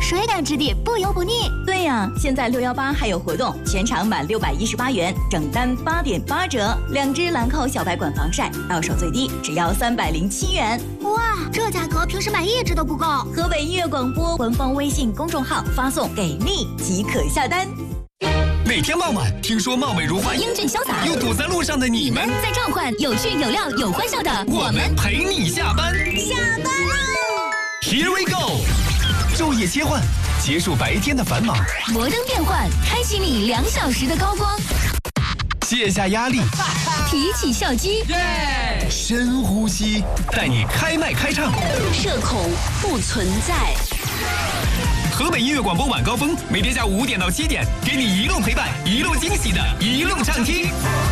水感质地，不油不腻。 对呀，现在618还有活动，全场满618元，整单8.8折，2支兰蔻小白管防晒，到手最低只要307元。 哇，这价格平时买1支都不够。 河北音乐广播官方微信公众号发送"给力"即可下单。 每天傍晚，听说貌美如花、 英俊潇洒又堵在路上的你们， 在召唤有趣有料有欢笑的我们陪你下班。 下班喽 Here we go， 昼夜切换，结束白天的繁忙， 摩登变换，开启你2小时的高光， 卸下压力， 提起笑肌， 深呼吸，带你开麦开唱， 社恐不存在。 河北音乐广播晚高峰，每天下午5点到7点，给你一路陪伴，一路惊喜的一路畅听。